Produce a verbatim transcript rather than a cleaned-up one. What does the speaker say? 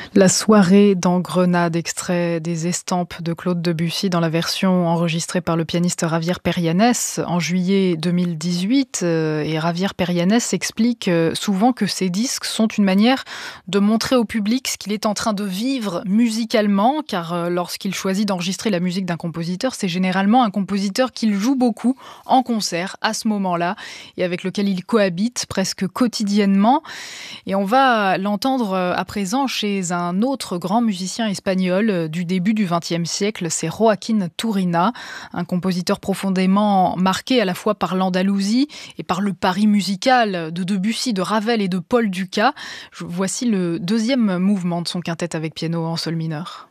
La soirée dans Grenade, extrait des Estampes de Claude Debussy dans la version enregistrée par le pianiste Javier Perianes en juillet deux mille dix-huit. Et Javier Perianes explique souvent que ces disques sont une manière de montrer au public ce qu'il est en train de vivre musicalement, car lorsqu'il choisit d'enregistrer la musique d'un compositeur, c'est généralement un compositeur qu'il joue beaucoup en concert à ce moment-là et avec lequel il cohabite presque quotidiennement. Et on va l'entendre à présent chez un autre grand musicien espagnol du début du vingtième siècle, c'est Joaquín Turina, un compositeur profondément marqué à la fois par l'Andalousie et par le Paris musical de Debussy, de Ravel et de Paul Dukas. Voici le deuxième mouvement de son quintet avec piano en sol mineur.